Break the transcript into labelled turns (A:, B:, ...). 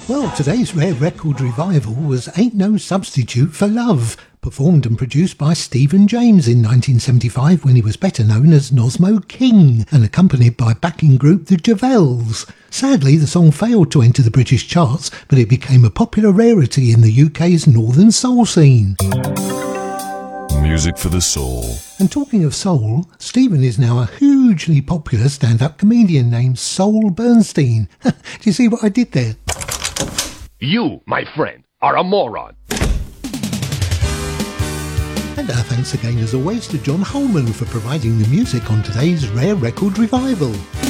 A: Well, today's rare record revival was Ain't No Substitute for Love, performed and produced by Stephen James in 1975 when he was better known as Nosmo King, and accompanied by backing group The Javels. Sadly, the song failed to enter the British charts, but it became a popular rarity in the UK's northern soul scene.
B: Music for the soul.
A: And talking of soul, Stephen is now a hugely popular stand-up comedian named Soul Bernstein. Do you see what I did there?
C: You, my friend, are a moron.
A: And our thanks again as always to John Holman for providing the music on today's Rare Record Revival.